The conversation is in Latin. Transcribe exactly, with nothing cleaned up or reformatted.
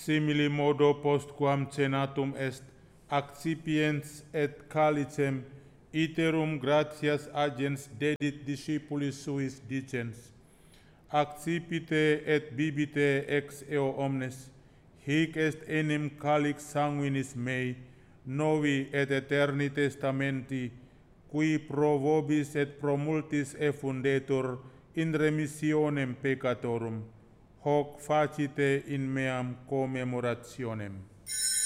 simili modo postquam cenatum est, accipiens et calicem, iterum gratias agens dedit discipulis suis dicens, accipite et bibite ex eo omnes, hic est enim calix sanguinis mei, novi et eterni testamenti, qui pro vobis et pro multis effundetur in remissionem peccatorum, hoc facite in meam commemorationem.